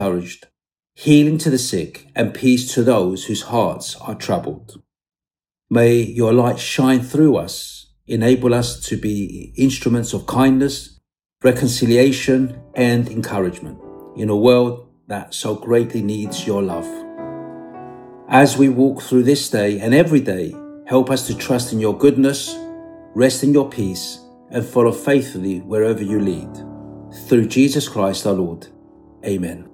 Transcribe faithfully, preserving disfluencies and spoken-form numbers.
encouraged, healing to the sick, and peace to those whose hearts are troubled. May your light shine through us, enable us to be instruments of kindness, reconciliation, and encouragement in a world that so greatly needs your love. As we walk through this day and every day, help us to trust in your goodness, rest in your peace, and follow faithfully wherever you lead. Through Jesus Christ our Lord. Amen.